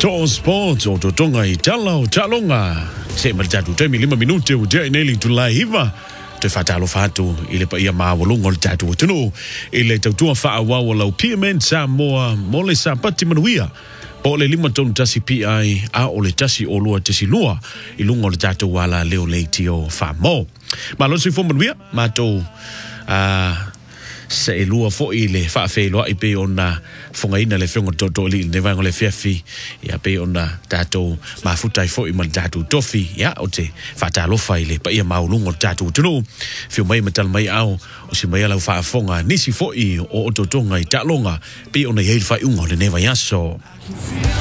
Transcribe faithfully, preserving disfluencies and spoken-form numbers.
To Sports o totonga i tala o talonga. Se martatu temi lima minute o dia ineli tulai hiva. Te fatalo fatu ile pa ia mawalungo le tatu o tunu. Ile tautua faa wawa lau P M N Samoa mole sa pati manuia. Po le lima tonu tasi P I a o le tasi o lua tasi lua. Ilungo le tatu wala leo leiti o fa mo. Malo si fo manuia. Mato a se e lua fo i le whaafeloa i pe ona whangaina le whionga toto li ne vanga le whiawhi ia pe ona tātou mafutai fo i man tātou tofi ia o te whatalofa i le pa ia maulungo tātou tunu whio mai matal mai au o si mai alau whaafonga nisi fo i o ototonga i talonga pe ona iei whai unga le newa yaso.